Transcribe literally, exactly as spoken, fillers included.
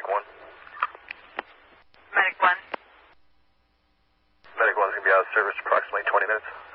one. Medic one. Medic one's going to be out of service approximately twenty minutes.